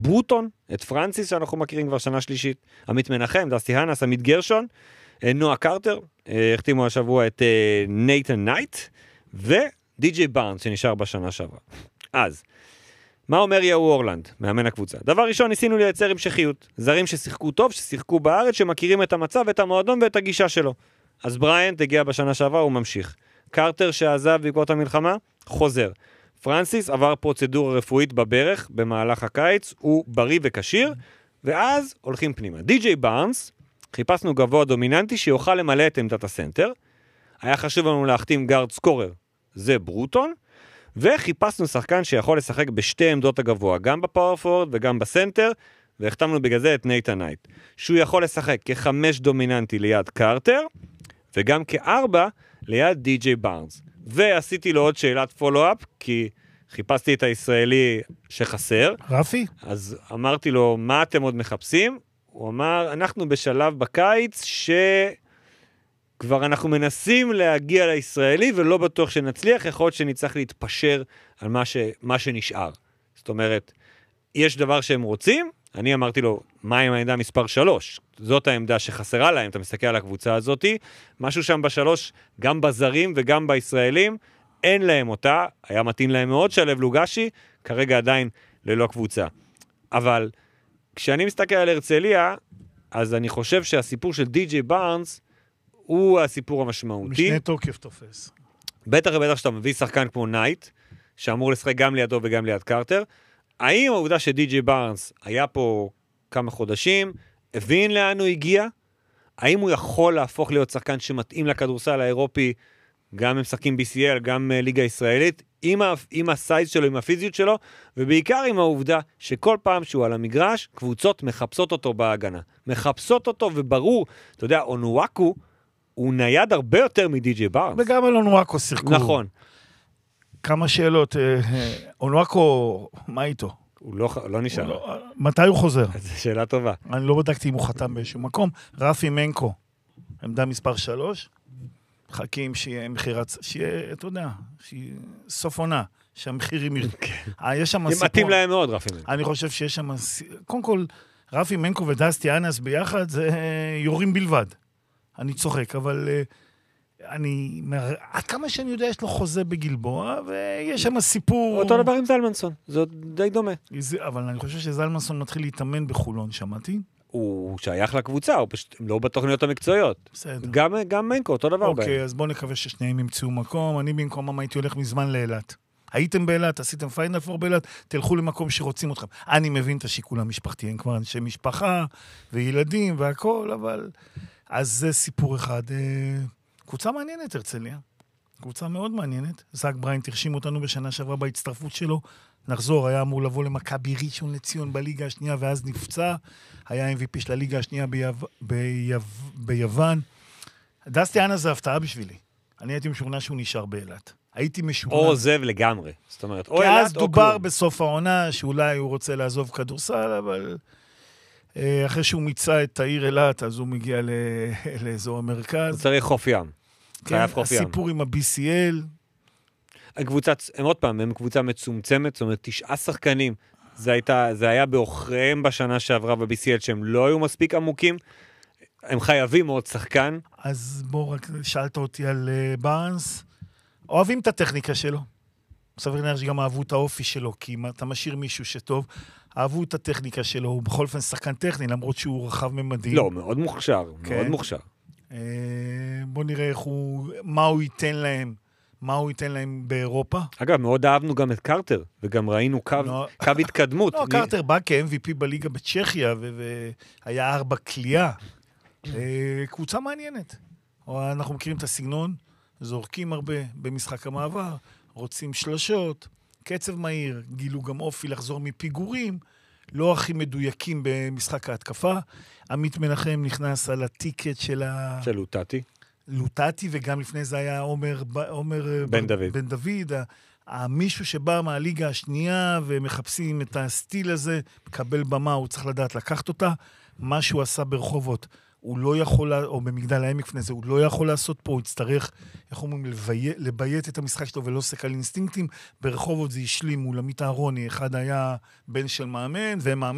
ברוטון, את פרנסיס שאנחנו מכירים כבר שנה שלישית, עמית מנחם, דסטי הנס, עמית גרשון, נועה קרטר, החתימו השבוע את נייתן נייט, ודי.ג'יי בארנס שנשאר בשנה שעברה. אז, מה אומר יאו אורלנד, מאמן הקבוצה? דבר ראשון, ניסינו לייצר המשכיות. זרים ששיחקו טוב, ששיחקו בארץ, שמכירים את המצב, את המועדון ואת הגישה שלו. אז בריינט הגיע בשנה שעברה, הוא ממשיך. קרטר שעזב בעקבות המלחמה, חוזר. פרנסיס עבר פרוצדורה רפואית בברך במהלך הקיץ, הוא בריא וקשיר, ואז הולכים פנימה. די.ג'יי בארנס, חיפשנו גבוה דומיננטי שיוכל למלא את עמדת הסנטר. היה חשוב לנו להחתים גארד סקורר, זה ברוטון, וחיפשנו שחקן שיכול לשחק בשתי עמדות הגבוה, גם בפאורפורד וגם בסנטר, והחתמנו בגלל זה את נייתן נייט. שהוא יכול לשחק כ5 דומיננטי ליד קרטר, וגם כ4 ליד די.ג'יי בארנס. ועשיתי לו עוד שאלת פולו-אפ, כי חיפשתי את הישראלי שחסר. רפי? אז אמרתי לו, מה אתם עוד מחפשים? הוא אמר, אנחנו בשלב בקיץ שכבר אנחנו מנסים להגיע לישראלי, ולא בטוח שנצליח, יכול להיות שנצטרך להתפשר על מה שנשאר. זאת אומרת, יש דבר שהם רוצים, אני אמרתי לו, מה עם העמדה מספר 3? זאת העמדה שחסרה להם, אתה מסתכל על הקבוצה הזאת, משהו שם ב3, גם בזרים וגם בישראלים, אין להם אותה, היה מתאים להם מאוד שלב לוגשי, כרגע עדיין ללא קבוצה. אבל כשאני מסתכל על הרצליה, אז אני חושב שהסיפור של די.ג'יי בארנס, הוא הסיפור המשמעותי. משנה תוקף תופס. בטח ובטח שאתה מביא שחקן כמו נייט, שאמור לשחק גם לידו וגם ליד קרטר, האם העובדה שדי.ג'יי בארנס היה פה כמה חודשים, הבין לאן הוא הגיע? האם הוא יכול להפוך להיות שחקן שמתאים לכדורסל האירופי, גם עם שחקים BCL, גם ליגה ישראלית, עם הסייז שלו, עם הפיזיות שלו, ובעיקר עם העובדה שכל פעם שהוא על המגרש, קבוצות מחפשות אותו בהגנה. מחפשות אותו וברור, אתה יודע, אונואקו, הוא נייד הרבה יותר מדי.ג'יי בארנס. וגם על אונואקו שיחקו. נכון. כמה שאלות. אונואקו, מה איתו? הוא לא נשאר. מתי הוא חוזר? זו שאלה טובה. אני לא בדקתי אם הוא חתם באיזשהו מקום. רפי מנקו, עמדה מספר 3, חכים שיהיה מחירת, שיהיה, אתה יודע, שיהיה סוף עונה, שהמחירים יש שם סיפור. מתאים להם מאוד, רפי מנקו. אני חושב שיש שם, קודם כל, רפי מנקו ודסטי אנס ביחד, זה יורים בלבד. אני צוחק, אבל עד כמה שאני יודע, יש לו חוזה בגלבוע, ויש שם סיפור. אותו דבר עם זלמנסון, זה די דומה. אבל אני חושב שזלמנסון מתחיל להתאמן בחולון, שמעתי. הוא שייך לקבוצה, הוא פשוט לא בתוכניות המקצועיות. בסדר. גם מנקו, אותו דבר. אוקיי, אז בואו נקווה ששניהם ימצאו מקום. אני במקומם הייתי הולך מזמן לאילת. הייתם באילת, עשיתם פיינל פור באילת, תלכו למקום שרוצים אתכם. אני מבין את השיקול המשפחתי, הם כבר אנשי משפחה וילדים והכל, אבל אז זה סיפור אחד. קבוצה מעניינת, הרצליה. קבוצה מאוד מעניינת. זאק בריינט הרשים אותנו בשנה שעברה בהצטרפות שלו. נחזור, היה אמור לבוא למכבי ראשון לציון בליגה השנייה, ואז נפצע. היה MVP של הליגה השנייה ביוון. דסטי אנס זה הפתעה בשבילי. אני הייתי משוכנע שהוא נשאר באילת. הייתי משוכנע. או עוזב לגמרי. זאת אומרת, או אילת או כלום. כי אז דובר בסוף העונה שאולי הוא רוצה לעזוב כדורסל, אבל אחרי שהוא מיצה את העיר אילת, אז הוא מגיע לאזור המרכז. הוא צריך חוף ים. כן, הסיפור עם ה-BCL. הקבוצה, הם עוד פעם, הם קבוצה מצומצמת, זאת אומרת, 9 שחקנים. זה היה באוכריהם בשנה שעברה ב-BCL, שהם לא היו מספיק עמוקים. הם חייבים עוד שחקן. אז בוא רק שאלת אותי על בארנס. אוהבים את הטכניקה שלו. סביר נראה שגם אהבו את האופי שלו, כי אם אתה משאיר מישהו שטוב, אהבו את הטכניקה שלו, הוא בכל אופן שחקן טכני, למרות שהוא רחב ממדים. לא, מאוד מוכשר, מאוד מוכשר. בוא נראה מה הוא ייתן להם באירופה. אגב, מאוד אהבנו גם את קרטר, וגם ראינו קו התקדמות. לא, קרטר בא כ-MVP בליגה בצ'כיה, והיה 4 קליעה. קבוצה מעניינת. אנחנו מכירים את הסגנון, זורקים הרבה במשחק המעבר, רוצים שלשות, קצב מהיר, גילו גם אופי לחזור מפיגורים, לא הכי מדויקים במשחק ההתקפה. עמית מנחם נכנס על הטיקט של לוטטי. לוטטי, וגם לפני זה היה עומר בן דוד, מישהו שבא מהליגה השנייה ומחפשים את הסטיל הזה, מקבל במה, הוא צריך לדעת לקחת אותה. מה שהוא עשה ברחובות, הוא לא יכול, או במגדל העמק לפני זה, הוא לא יכול לעשות פה, הוא יצטרך, איך אומרים, לביית את המשחק שלו ולא סק על אינסטינקטים. ברחובות זה השלים מול עמית אהרוני, אחד היה בן של מאמן, ומאמן